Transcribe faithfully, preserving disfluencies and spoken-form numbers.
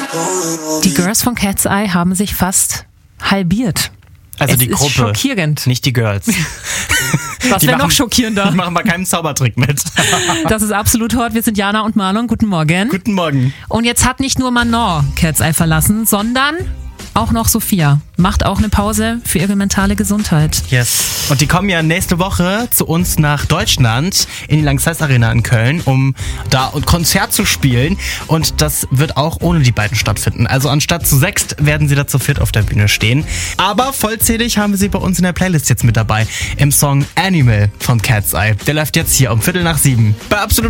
Die Girls von Cat's Eye haben sich fast halbiert. Also es die ist Gruppe, schockierend. nicht die Girls. Was wäre noch schockierender? Die machen bei keinem Zaubertrick mit. Das ist absolut hot. Wir sind Jana und Marlon. Guten Morgen. Guten Morgen. Und jetzt hat nicht nur Manon Cat's Eye verlassen, sondern auch noch Sophia. Macht auch eine Pause für ihre mentale Gesundheit. Yes. Und die kommen ja nächste Woche zu uns nach Deutschland in die Lanxess Arena in Köln, um da ein Konzert zu spielen. Und das wird auch ohne die beiden stattfinden. Also anstatt zu sechst werden sie da zu viert auf der Bühne stehen. Aber vollzählig haben wir sie bei uns in der Playlist jetzt mit dabei. Im Song Animal von Cat's Eye. Der läuft jetzt hier um Viertel nach sieben. Bei Absolut